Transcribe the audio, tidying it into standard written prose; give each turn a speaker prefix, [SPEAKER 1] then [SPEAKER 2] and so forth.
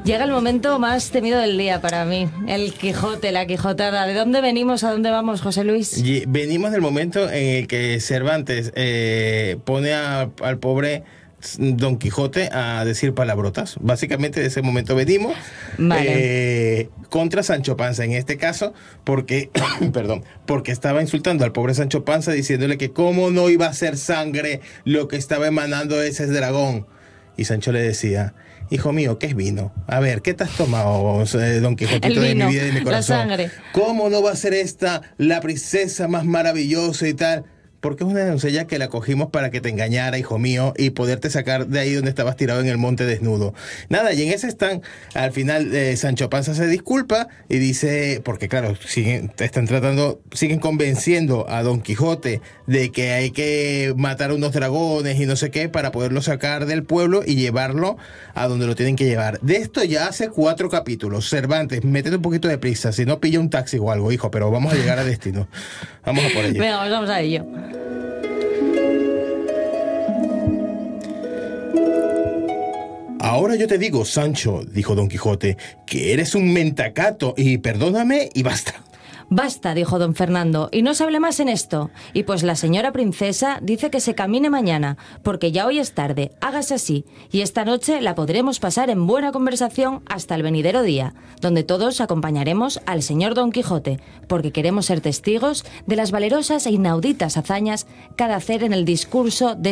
[SPEAKER 1] Llega el momento más temido del día para mí, el Quijote, la Quijotada. ¿De dónde venimos, a dónde vamos, José Luis?
[SPEAKER 2] Venimos del momento en el que Cervantes pone al pobre Don Quijote a decir palabrotas. Básicamente de ese momento venimos.
[SPEAKER 1] Vale.
[SPEAKER 2] Contra Sancho Panza en este caso, porque perdón, porque estaba insultando al pobre Sancho Panza diciéndole que cómo no iba a ser sangre lo que estaba emanando ese dragón. Y Sancho le decía: hijo mío, ¿qué es vino? A ver, ¿qué te has tomado, Don Quijotito, de mi vida y de mi corazón?
[SPEAKER 1] La sangre.
[SPEAKER 2] ¿Cómo no va a ser esta la princesa más maravillosa y tal? Porque es una doncella que la cogimos para que te engañara, hijo mío, y poderte sacar de ahí donde estabas tirado en el monte desnudo. Nada, y en ese están, al final Sancho Panza se disculpa y dice, porque claro, siguen convenciendo a Don Quijote de que hay que matar a unos dragones y no sé qué para poderlo sacar del pueblo y llevarlo a donde lo tienen que llevar. De esto ya hace 4 capítulos. Cervantes, métete un poquito de prisa, si no pilla un taxi o algo, hijo, pero vamos a llegar a destino. Vamos a por ello.
[SPEAKER 1] Venga, vamos a ello.
[SPEAKER 2] Ahora yo te digo, Sancho, dijo Don Quijote, que eres un mentecato y perdóname y basta.
[SPEAKER 1] Basta, dijo don Fernando, y no se hable más en esto. Y pues la señora princesa dice que se camine mañana, porque ya hoy es tarde, hágase así, y esta noche la podremos pasar en buena conversación hasta el venidero día, donde todos acompañaremos al señor Don Quijote, porque queremos ser testigos de las valerosas e inauditas hazañas que ha de hacer en el discurso de